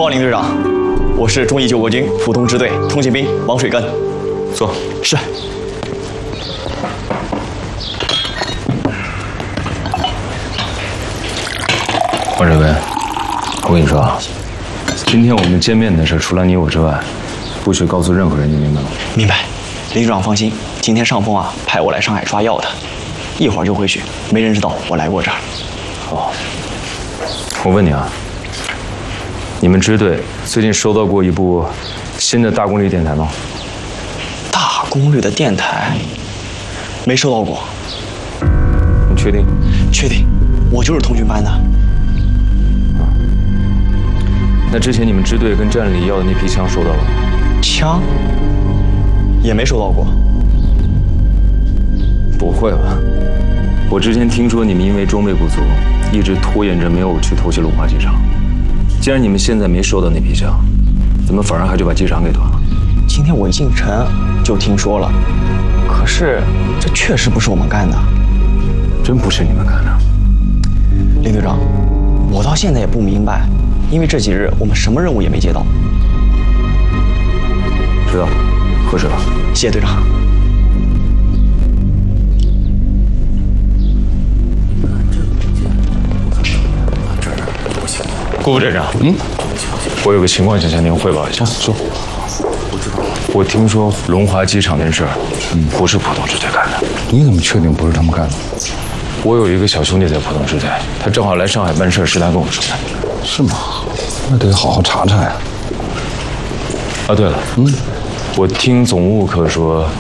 报告林队长，我是忠义救国军浦东支队通信兵王水根。 坐。 是。 王水根，我跟你说啊，今天我们见面的事，除了你我之外，不许告诉任何人，你明白吗？ 明白。林队长放心，今天上峰啊派我来上海抓药的，一会儿就回去，没人知道我来过这儿。 好。我问你啊，你们支队最近收到过一部新的大功率电台吗？ 大功率的电台，没收到过。 你确定？ 确定，我就是通讯班的。 那之前你们支队跟站里要的那批枪收到了吗？ 枪也没收到过。 不会吧？我之前听说你们因为装备不足，一直拖延着没有去偷袭龙华机场。既然你们现在没收到那批枪，怎么反而还就把机场给团了？ 今天我一进城就听说了，可是这确实不是我们干的。 真不是你们干的？ 林队长，我到现在也不明白，因为这几日我们什么任务也没接到。 知道，喝水吧。 谢谢队长。 顾副站长，我有个情况想向您汇报一下。 说。 我听说龙华机场那事儿，不是浦东支队干的。 你怎么确定不是他们干的？ 我有一个小兄弟在浦东支队，他正好来上海办事，是他跟我说的。 是吗？那得好好查查呀。 啊，对了，我听总务科说，